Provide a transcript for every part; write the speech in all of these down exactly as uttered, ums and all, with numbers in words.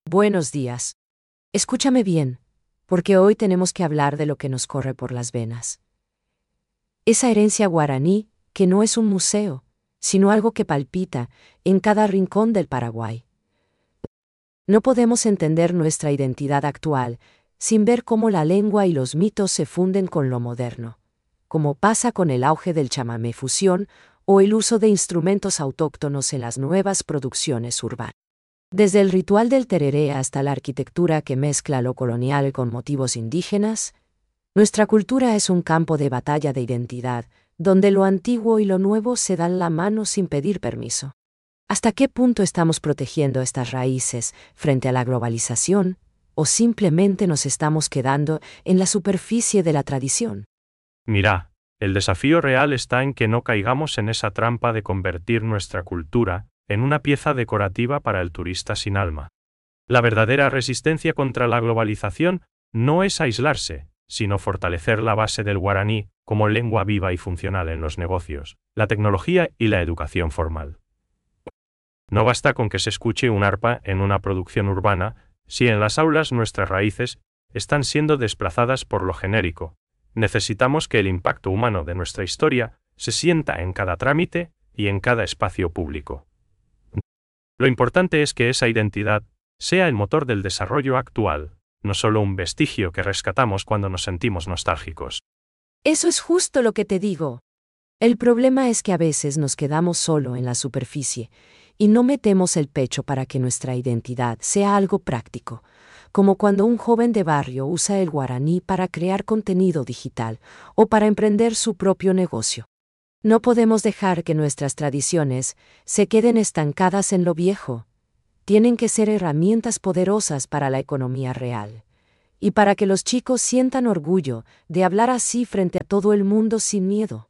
Buenos días. Escúchame bien, porque hoy tenemos que hablar de lo que nos corre por las venas. Esa herencia guaraní, que no es un museo, sino algo que palpita en cada rincón del Paraguay. No podemos entender nuestra identidad actual sin ver cómo la lengua y los mitos se funden con lo moderno, como pasa con el auge del chamamé fusión o el uso de instrumentos autóctonos en las nuevas producciones urbanas. Desde el ritual del tereré hasta la arquitectura que mezcla lo colonial con motivos indígenas, nuestra cultura es un campo de batalla de identidad, donde lo antiguo y lo nuevo se dan la mano sin pedir permiso. ¿Hasta qué punto estamos protegiendo estas raíces frente a la globalización, o simplemente nos estamos quedando en la superficie de la tradición? Mira, el desafío real está en que no caigamos en esa trampa de convertir nuestra cultura en una pieza decorativa para el turista sin alma. La verdadera resistencia contra la globalización no es aislarse, sino fortalecer la base del guaraní como lengua viva y funcional en los negocios, la tecnología y la educación formal. No basta con que se escuche un arpa en una producción urbana, si en las aulas nuestras raíces están siendo desplazadas por lo genérico. Necesitamos que el impacto humano de nuestra historia se sienta en cada trámite y en cada espacio público. Lo importante es que esa identidad sea el motor del desarrollo actual, no solo un vestigio que rescatamos cuando nos sentimos nostálgicos. Eso es justo lo que te digo. El problema es que a veces nos quedamos solo en la superficie y no metemos el pecho para que nuestra identidad sea algo práctico, como cuando un joven de barrio usa el guaraní para crear contenido digital o para emprender su propio negocio. No podemos dejar que nuestras tradiciones se queden estancadas en lo viejo. Tienen que ser herramientas poderosas para la economía real y para que los chicos sientan orgullo de hablar así frente a todo el mundo sin miedo.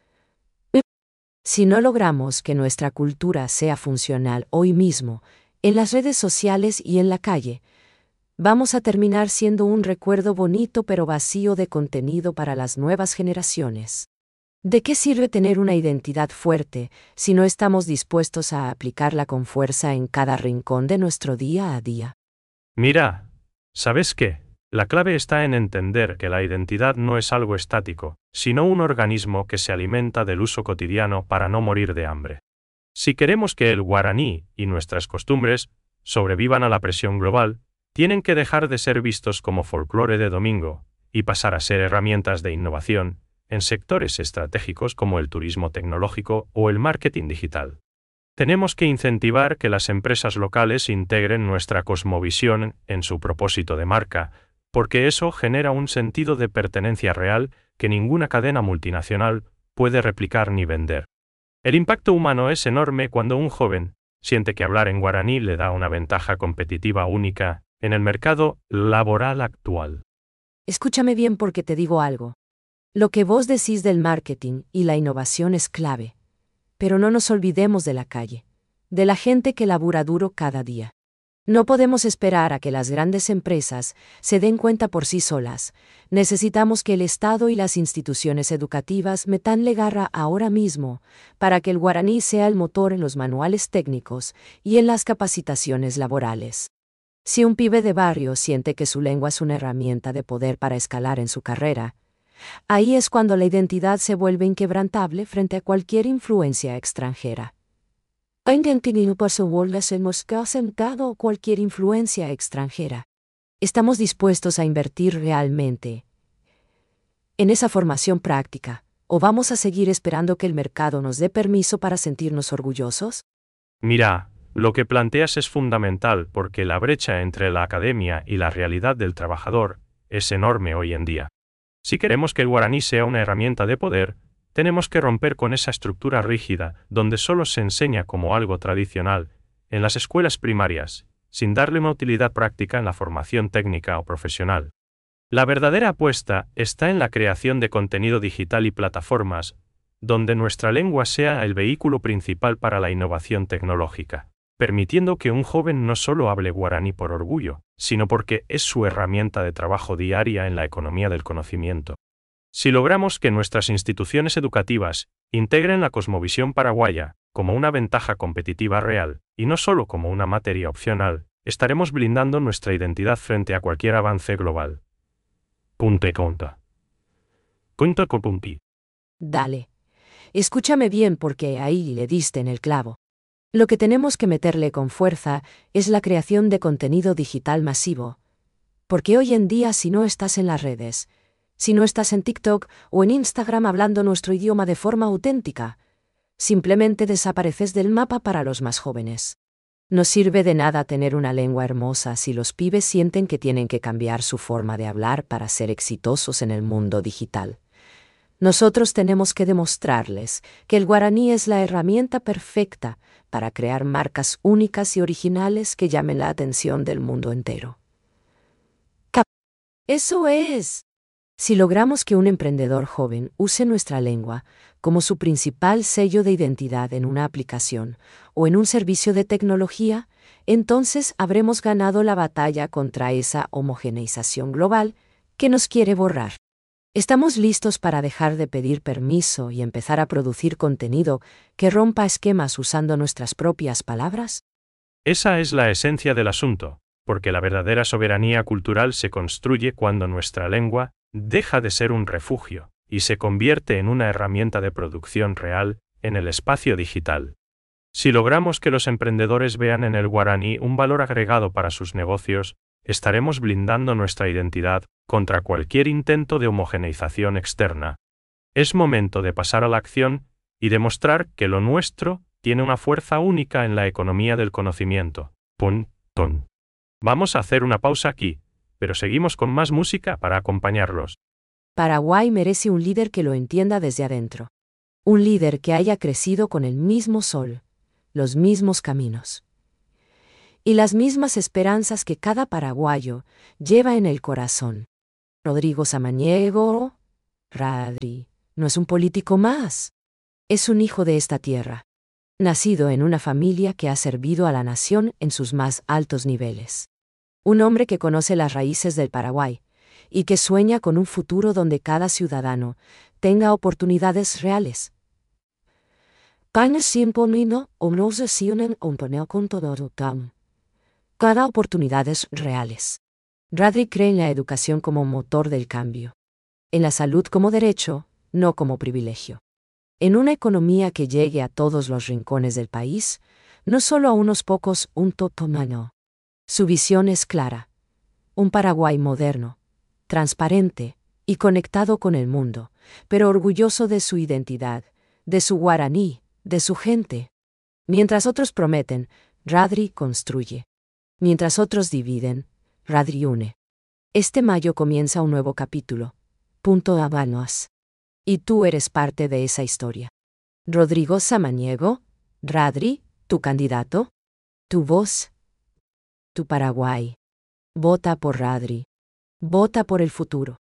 Si no logramos que nuestra cultura sea funcional hoy mismo, en las redes sociales y en la calle, vamos a terminar siendo un recuerdo bonito pero vacío de contenido para las nuevas generaciones. ¿De qué sirve tener una identidad fuerte si no estamos dispuestos a aplicarla con fuerza en cada rincón de nuestro día a día? Mira, ¿sabes qué? La clave está en entender que la identidad no es algo estático, sino un organismo que se alimenta del uso cotidiano para no morir de hambre. Si queremos que el guaraní y nuestras costumbres sobrevivan a la presión global, tienen que dejar de ser vistos como folclore de domingo y pasar a ser herramientas de innovación en sectores estratégicos como el turismo tecnológico o el marketing digital. Tenemos que incentivar que las empresas locales integren nuestra cosmovisión en su propósito de marca, porque eso genera un sentido de pertenencia real que ninguna cadena multinacional puede replicar ni vender. El impacto humano es enorme cuando un joven siente que hablar en guaraní le da una ventaja competitiva única en el mercado laboral actual. Escúchame bien porque te digo algo. Lo que vos decís del marketing y la innovación es clave, pero no nos olvidemos de la calle, de la gente que labura duro cada día. No podemos esperar a que las grandes empresas se den cuenta por sí solas. Necesitamos que el Estado y las instituciones educativas metan la garra ahora mismo para que el guaraní sea el motor en los manuales técnicos y en las capacitaciones laborales. Si un pibe de barrio siente que su lengua es una herramienta de poder para escalar en su carrera, ahí es cuando la identidad se vuelve inquebrantable frente a cualquier influencia extranjera. Sentado cualquier influencia extranjera. ¿Estamos dispuestos a invertir realmente en esa formación práctica, o vamos a seguir esperando que el mercado nos dé permiso para sentirnos orgullosos? Mira, lo que planteas es fundamental porque la brecha entre la academia y la realidad del trabajador es enorme hoy en día. Si queremos que el guaraní sea una herramienta de poder, tenemos que romper con esa estructura rígida donde solo se enseña como algo tradicional en las escuelas primarias, sin darle una utilidad práctica en la formación técnica o profesional. La verdadera apuesta está en la creación de contenido digital y plataformas, donde nuestra lengua sea el vehículo principal para la innovación tecnológica, permitiendo que un joven no solo hable guaraní por orgullo, sino porque es su herramienta de trabajo diaria en la economía del conocimiento. Si logramos que nuestras instituciones educativas integren la cosmovisión paraguaya como una ventaja competitiva real, y no solo como una materia opcional, estaremos blindando nuestra identidad frente a cualquier avance global. Punto y conta. Punto con punti. Dale. Escúchame bien porque ahí le diste en el clavo. Lo que tenemos que meterle con fuerza es la creación de contenido digital masivo. Porque hoy en día si no estás en las redes, si no estás en TikTok o en Instagram hablando nuestro idioma de forma auténtica, simplemente desapareces del mapa para los más jóvenes. No sirve de nada tener una lengua hermosa si los pibes sienten que tienen que cambiar su forma de hablar para ser exitosos en el mundo digital. Nosotros tenemos que demostrarles que el guaraní es la herramienta perfecta para crear marcas únicas y originales que llamen la atención del mundo entero. Cap- Eso es. Si logramos que un emprendedor joven use nuestra lengua como su principal sello de identidad en una aplicación o en un servicio de tecnología, entonces habremos ganado la batalla contra esa homogeneización global que nos quiere borrar. ¿Estamos listos para dejar de pedir permiso y empezar a producir contenido que rompa esquemas usando nuestras propias palabras? Esa es la esencia del asunto, porque la verdadera soberanía cultural se construye cuando nuestra lengua deja de ser un refugio y se convierte en una herramienta de producción real en el espacio digital. Si logramos que los emprendedores vean en el guaraní un valor agregado para sus negocios, estaremos blindando nuestra identidad contra cualquier intento de homogeneización externa. Es momento de pasar a la acción y demostrar que lo nuestro tiene una fuerza única en la economía del conocimiento. Pun, ton. Vamos a hacer una pausa aquí, pero seguimos con más música para acompañarlos. Paraguay merece un líder que lo entienda desde adentro. Un líder que haya crecido con el mismo sol, los mismos caminos y las mismas esperanzas que cada paraguayo lleva en el corazón. Rodrigo Samaniego, Radri, no es un político más. Es un hijo de esta tierra, nacido en una familia que ha servido a la nación en sus más altos niveles. Un hombre que conoce las raíces del Paraguay y que sueña con un futuro donde cada ciudadano tenga oportunidades reales. Cada oportunidades reales. Radri cree en la educación como motor del cambio. En la salud como derecho, no como privilegio. En una economía que llegue a todos los rincones del país, no solo a unos pocos, un totomano. Su visión es clara. Un Paraguay moderno, transparente y conectado con el mundo, pero orgulloso de su identidad, de su guaraní, de su gente. Mientras otros prometen, Radri construye. Mientras otros dividen, Radri une. Este mayo comienza un nuevo capítulo. Punto Habanos. Y tú eres parte de esa historia. Rodrigo Samaniego, Radri, tu candidato, tu voz, tu Paraguay. Vota por Radri. Vota por el futuro.